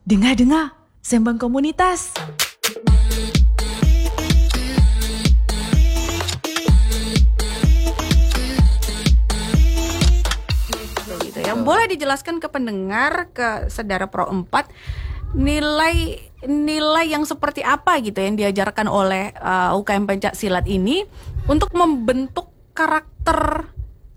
Dengar-dengar, Sembang Komunitas. Gitu ya. Boleh dijelaskan ke pendengar, ke saudara Pro 4, nilai yang seperti apa gitu yang diajarkan oleh UKM Pencaksilat ini untuk membentuk karakter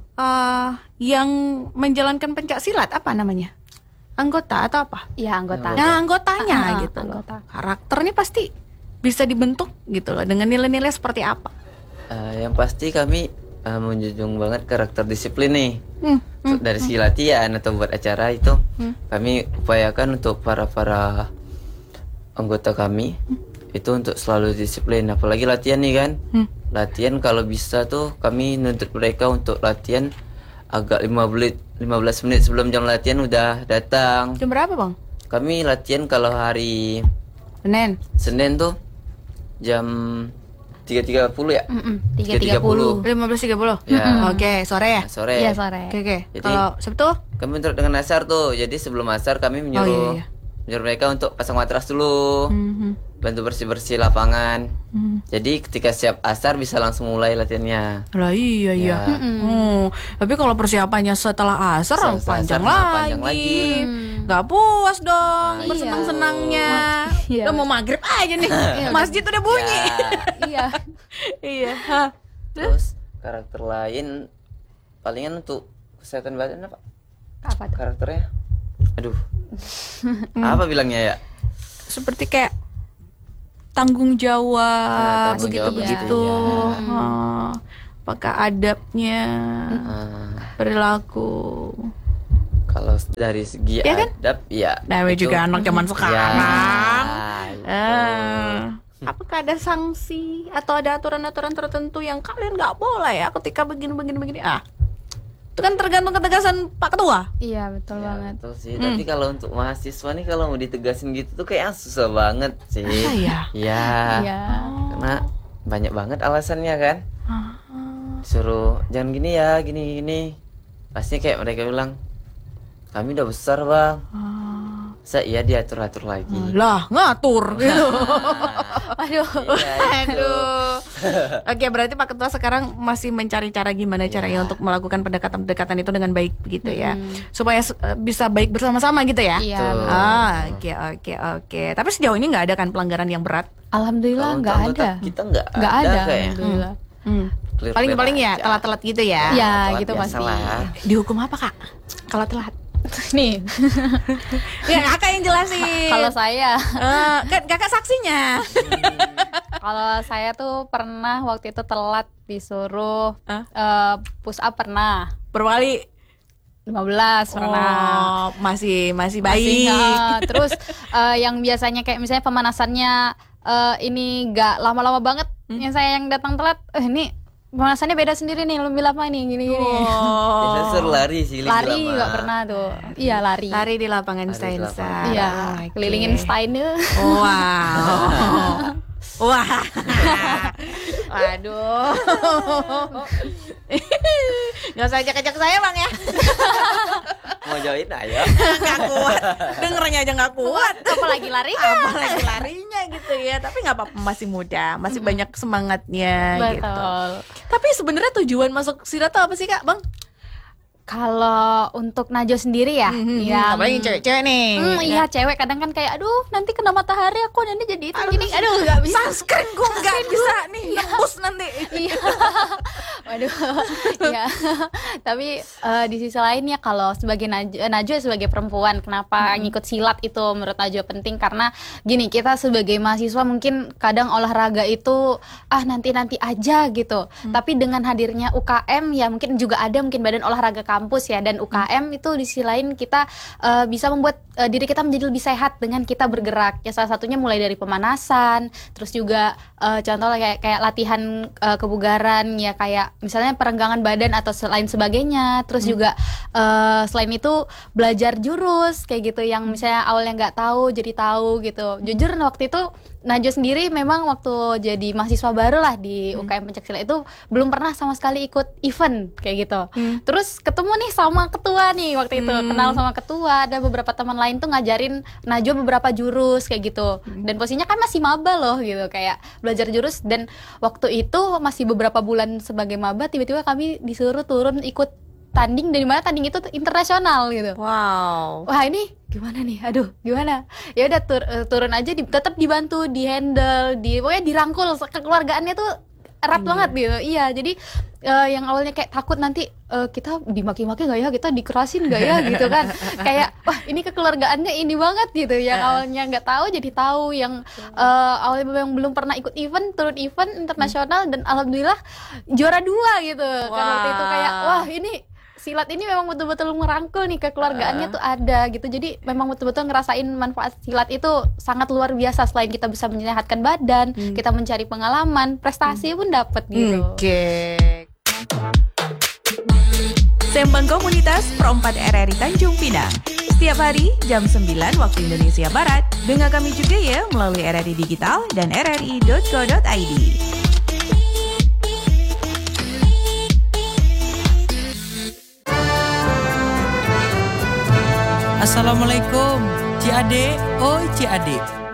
yang menjalankan pencaksilat, apa namanya? Anggota atau apa? Ya, anggota. Nah, anggotanya gitu loh. Anggota. Karakter ini pasti bisa dibentuk gitu loh dengan nilai-nilai seperti apa? Yang pasti kami menjunjung banget karakter disiplin nih. Dari segi latihan atau buat acara itu kami upayakan untuk para anggota kami itu untuk selalu disiplin, apalagi latihan nih kan. Latihan kalau bisa tuh kami nuntut mereka untuk latihan agak 15 menit sebelum jam latihan udah datang. Jam berapa, Bang? Kami latihan kalau hari Senin tuh jam 3.30 ya? 3.30. 15.30. Ya. Oke, sore ya? Sore. Iya, sore. Oke. Jadi- Kalau Sabtu? Kami bentrok dengan asar tuh. Jadi sebelum asar kami menyuruh mereka untuk pasang matras dulu. Bantu bersih-bersih lapangan. Jadi ketika siap asar bisa langsung mulai latihannya. Lah iya. Ya. Tapi kalau persiapannya setelah asar Setelah panjang asar, lagi. panjang lagi. Gak puas dong Nah, bersenang-senangnya. Iya. Udah mau maghrib aja nih. Masjid udah bunyi. Iya. Iya. Hah. Terus karakter lain palingan untuk kesehatan badan apa? Apa tuh? Karakternya? Aduh. Apa bilangnya ya? Seperti kayak tanggung jawab, Tanggung jawab, begitu-begitu. Apakah adabnya, perilaku. Kalau dari segi Iya kan? adab ya. Nah, itu- juga anak zaman sekarang. Ya, Apakah ada sanksi atau ada aturan-aturan tertentu yang kalian nggak boleh ya ketika begini? Itu kan tergantung ketegasan Pak Ketua. Iya, betul banget. betul sih. Tapi kalau untuk mahasiswa nih kalau mau ditegasin gitu tuh kayak susah banget sih. Iya. Iya. Iya. Karena banyak banget alasannya kan. Suruh jangan gini ya, gini. Pasti kayak mereka bilang, kami udah besar bang. Iya diatur-atur lagi. Lah ngatur gitu. Aduh. Iya, itu. Aduh. Oke, berarti Pak Ketua sekarang masih mencari cara gimana caranya untuk melakukan pendekatan-pendekatan itu dengan baik gitu ya. Supaya bisa baik bersama-sama gitu ya. Iya. Tuh. Oke. Tapi sejauh ini nggak ada kan pelanggaran yang berat? Alhamdulillah Kalau nggak untuk ada. anggota kita nggak Nggak ada ada. kayaknya. Alhamdulillah. Clear-clear Paling ya aja. telat-telat gitu ya. Iya, Telat gitu biasa pasti. lah. Dihukum apa, Kak? Kalau telat. Nih, Ya, Kakak yang jelasin. kalau saya Kan Kakak saksinya. Kalau saya tuh pernah waktu itu telat disuruh push up pernah Berapa kali? 15 pernah. Oh, masih baik. Terus yang biasanya kayak misalnya pemanasannya ini gak lama-lama banget, yang saya yang datang telat, ini pemanasannya beda sendiri nih, lebih lama nih gini-gini. Biasanya suruh lari sih. lebih Lari lama. nggak pernah tuh. Iya lari. Lari di lapangan Lari di Steinsa. lapangan. Iya, Oke. kelilingin Stein itu. Wow. Wah. Waduh. Gak usah ajak-ajak saya, Bang ya. Mau join ayo. Gak kuat. Dengernya aja gak kuat. Apalagi lari. Apalagi larinya gitu ya. Tapi gak apa-apa, masih muda, masih banyak semangatnya gitu. Betul. Tapi sebenarnya tujuan masuk silat tuh apa sih, Kak, Bang? Kalau untuk Najwa sendiri ya, Apalagi cewek-cewek nih. iya cewek kadang kan kayak aduh nanti kena matahari aku nanti jadi itu gini, aduh nggak bisa. Sunscreen gue gak bisa nih, nembus nanti. Iya. Waduh. Iya. Tapi di sisi lain ya kalau sebagai Najwa sebagai perempuan kenapa ngikut silat itu menurut Najwa penting karena gini kita sebagai mahasiswa mungkin kadang olahraga itu nanti aja gitu. Tapi dengan hadirnya UKM ya mungkin juga ada mungkin badan olahraga kampus ya dan UKM itu di sisi lain kita bisa membuat diri kita menjadi lebih sehat dengan kita bergerak. Ya salah satunya mulai dari pemanasan, terus juga contoh kayak latihan kebugaran ya kayak misalnya perenggangan badan atau lain sebagainya. Terus juga selain itu belajar jurus kayak gitu yang misalnya awalnya nggak tahu jadi tahu gitu. Jujur waktu itu Najwa sendiri memang waktu jadi mahasiswa baru lah di UKM Pencaksilat itu belum pernah sama sekali ikut event kayak gitu. Terus ketemu nih sama ketua nih waktu itu, kenal sama ketua, ada beberapa teman lain lain tuh ngajarin Najwa beberapa jurus kayak gitu. Dan posisinya kan masih maba loh gitu, kayak belajar jurus. Dan waktu itu masih beberapa bulan sebagai maba, tiba-tiba kami disuruh turun ikut tanding, dari mana tanding itu tuh internasional gitu. Wow. Wah ini gimana nih? Aduh, gimana? Ya udah turun aja, tetap dibantu, dihandle, pokoknya dirangkul. Kekeluargaannya tuh erat banget gitu. Iya, jadi yang awalnya kayak takut nanti kita dimaki-maki nggak ya, kita dikerasin nggak ya gitu kan. Kayak wah ini kekeluargaannya ini banget gitu. Yang awalnya nggak tahu jadi tahu, yang awalnya yang belum pernah ikut event, turun event internasional dan alhamdulillah juara 2 gitu. Kan waktu itu kayak wah ini silat ini memang betul-betul merangkul nih, kekeluargaannya tuh ada gitu. Jadi memang betul-betul ngerasain manfaat silat itu sangat luar biasa. Selain kita bisa menyehatkan badan, kita mencari pengalaman, prestasi pun dapat gitu. Oke. Sembang Komunitas Pro 4 RRI Tanjung Pinang. Setiap hari jam 9 waktu Indonesia Barat. Dengar kami juga ya melalui RRI Digital dan rri.co.id. Assalamualaikum, Ci Ade, oi Ci Ade.